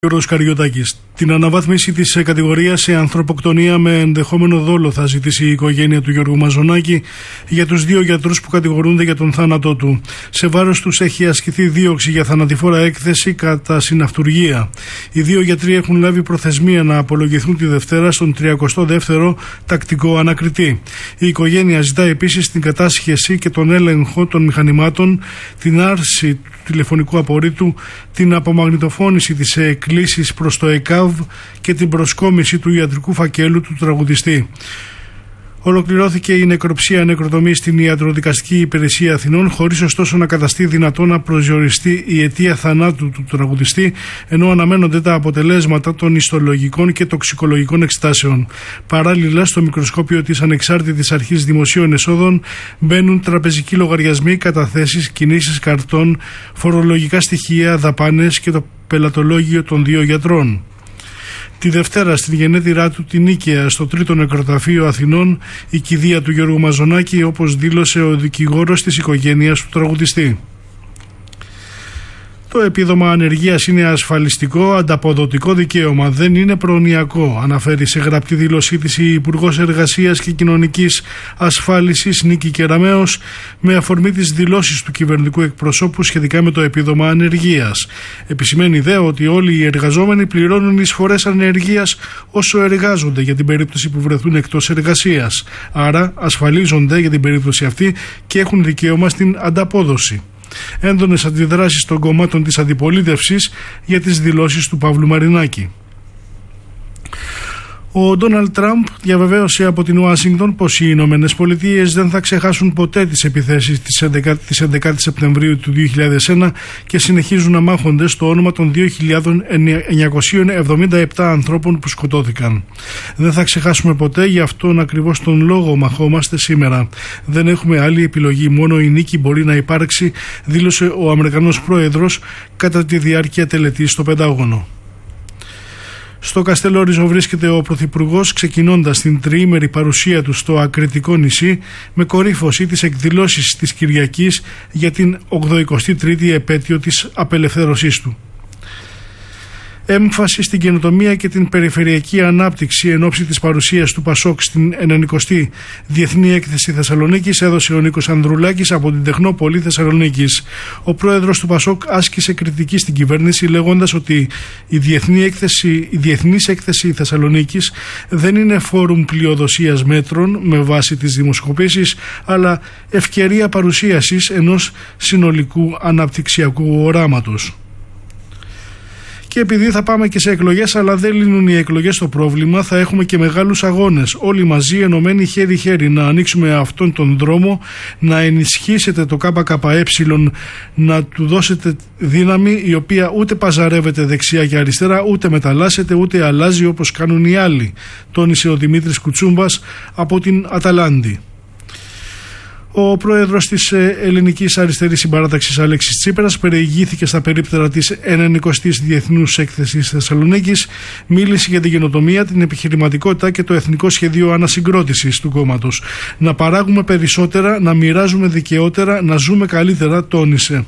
Γιώργος Καριωτάκης. Την αναβάθμιση της κατηγορίας σε ανθρωποκτονία με ενδεχόμενο δόλο θα ζητήσει η οικογένεια του Γιώργου Μαζονάκη για τους δύο γιατρούς που κατηγορούνται για τον θάνατό του. Σε βάρος τους έχει ασκηθεί δίωξη για θανατηφόρα έκθεση κατά συναυτουργία. Οι δύο γιατροί έχουν λάβει προθεσμία να απολογηθούν τη Δευτέρα στον 32ο τακτικό ανακριτή. Η οικογένεια ζητά επίσης την κατάσχεση και τον έλεγχο των μηχανημάτων, την άρση του τηλεφωνικού απορρίτου, την απομαγνητοφώνηση της εκκλήσης προς το ΕΚΑΒ και την προσκόμιση του ιατρικού φακέλου του τραγουδιστή. Ολοκληρώθηκε η νεκροψία νεκροτομή στην Ιατροδικαστική Υπηρεσία Αθηνών, χωρίς ωστόσο να καταστεί δυνατό να προσδιοριστεί η αιτία θανάτου του τραγουδιστή, ενώ αναμένονται τα αποτελέσματα των ιστολογικών και τοξικολογικών εξετάσεων. Παράλληλα, στο μικροσκόπιο της Ανεξάρτητης Αρχής Δημοσίων Εσόδων μπαίνουν τραπεζικοί λογαριασμοί, καταθέσεις, κινήσεις καρτών, φορολογικά στοιχεία, δαπάνες και το πελατολόγιο των δύο γιατρών. Τη Δευτέρα, στην γενέτειρά του την Νίκαια, στο 3ο νεκροταφείο Αθηνών, η κηδεία του Γιώργου Μαζονάκη, όπως δήλωσε ο δικηγόρος της οικογένειας του τραγουδιστή. Το επίδομα ανεργίας είναι ασφαλιστικό, ανταποδοτικό δικαίωμα, δεν είναι προνοιακό, αναφέρει σε γραπτή δήλωσή της η Υπουργός Εργασίας και Κοινωνικής Ασφάλισης Νίκη Κεραμέως, με αφορμή τις δηλώσεις του κυβερνητικού εκπροσώπου σχετικά με το επίδομα ανεργίας. Επισημαίνει δε ότι όλοι οι εργαζόμενοι πληρώνουν εισφορές ανεργίας όσο εργάζονται για την περίπτωση που βρεθούν εκτός εργασίας. Άρα ασφαλίζονται για την περίπτωση αυτή και έχουν δικαίωμα στην ανταπόδοση. Έντονες αντιδράσεις των κομμάτων της αντιπολίτευσης για τις δηλώσεις του Παύλου Μαρινάκη. Ο Ντόναλντ Τραμπ διαβεβαίωσε από την Ουάσιγκτον πως οι Ηνωμένες Πολιτείες δεν θα ξεχάσουν ποτέ τις επιθέσεις της 11ης Σεπτεμβρίου του 2001 και συνεχίζουν να μάχονται στο όνομα των 2.977 ανθρώπων που σκοτώθηκαν. Δεν θα ξεχάσουμε ποτέ, γι' αυτόν ακριβώς τον λόγο μαχόμαστε σήμερα. Δεν έχουμε άλλη επιλογή, μόνο η νίκη μπορεί να υπάρξει, δήλωσε ο Αμερικανός Πρόεδρος κατά τη διάρκεια τελετής στο Πεντάγωνο. Στο Καστελόριζο βρίσκεται ο Πρωθυπουργός, ξεκινώντας την τριήμερη παρουσία του στο Ακριτικό νησί με κορύφωση τις εκδηλώσεις της Κυριακής για την 83η επέτειο της απελευθέρωσής του. Έμφαση στην καινοτομία και την περιφερειακή ανάπτυξη εν ώψη της παρουσίας του ΠΑΣΟΚ στην 90η Διεθνή Έκθεση Θεσσαλονίκης έδωσε ο Νίκος Ανδρουλάκης από την Τεχνόπολη Θεσσαλονίκης. Ο πρόεδρος του ΠΑΣΟΚ άσκησε κριτική στην κυβέρνηση, λέγοντας ότι η Διεθνής Έκθεση Θεσσαλονίκης δεν είναι φόρουμ πλειοδοσίας μέτρων με βάση τις δημοσκοπήσεις, αλλά ευκαιρία παρουσίασης ενός συνολικού αναπτυξιακού οράματος. Και επειδή θα πάμε και σε εκλογές, αλλά δεν λύνουν οι εκλογές το πρόβλημα, θα έχουμε και μεγάλους αγώνες. Όλοι μαζί, ενωμένοι χέρι-χέρι, να ανοίξουμε αυτόν τον δρόμο, να ενισχύσετε το ΚΚΕ, να του δώσετε δύναμη, η οποία ούτε παζαρεύεται δεξιά και αριστερά, ούτε μεταλλάσσεται, ούτε αλλάζει όπως κάνουν οι άλλοι, τόνισε ο Δημήτρης Κουτσούμπας από την Αταλάντη. Ο πρόεδρος της Ελληνικής Αριστερής Συμπαράταξης Αλέξης Τσίπρας περιηγήθηκε στα περίπτερα της 90ης Διεθνούς Έκθεσης Θεσσαλονίκης, μίλησε για την καινοτομία, την επιχειρηματικότητα και το εθνικό σχέδιο ανασυγκρότησης του κόμματος. Να παράγουμε περισσότερα, να μοιράζουμε δικαιότερα, να ζούμε καλύτερα, τόνισε.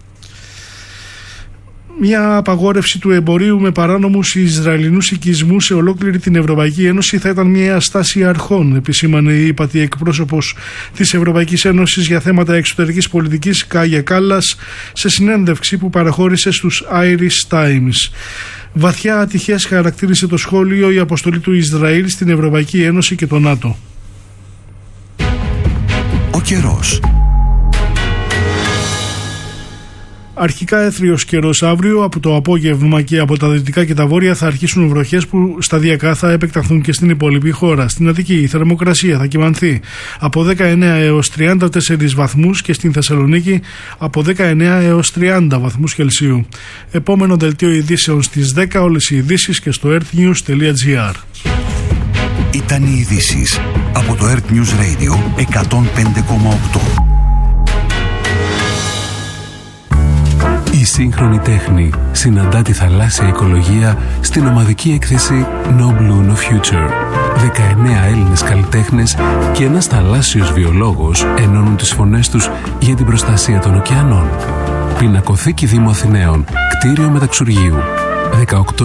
Μια απαγόρευση του εμπορίου με παράνομους Ισραηλινούς οικισμούς σε ολόκληρη την Ευρωπαϊκή Ένωση θα ήταν μια στάση αρχών, επισήμανε η ύπατη εκπρόσωπος της Ευρωπαϊκής Ένωσης για θέματα εξωτερικής πολιτικής Κάγια Κάλλας σε συνέντευξη που παραχώρησε στους Irish Times. Βαθιά ατυχές χαρακτήρισε το σχόλιο η αποστολή του Ισραήλ στην Ευρωπαϊκή Ένωση και το ΝΑΤΟ. Ο καιρός. Αρχικά έθριος καιρός αύριο, από το απόγευμα και από τα δυτικά και τα βόρεια θα αρχίσουν βροχές που σταδιακά θα επεκταθούν και στην υπόλοιπη χώρα. Στην Αττική η θερμοκρασία θα κυμανθεί από 19 έως 34 βαθμούς και στην Θεσσαλονίκη από 19 έως 30 βαθμούς Κελσίου. Επόμενο δελτίο ειδήσεων στις 10, όλες οι ειδήσεις και στο earthnews.gr. Ήταν οι ειδήσεις από το Earth News Radio 105,8. Η σύγχρονη τέχνη συναντά τη θαλάσσια οικολογία στην ομαδική έκθεση No Blue No Future. 19 Έλληνες καλλιτέχνες και ένας θαλάσσιος βιολόγος ενώνουν τις φωνές τους για την προστασία των ωκεανών. Πινακοθήκη Δήμου Αθηναίων, κτίριο μεταξουργείου. 18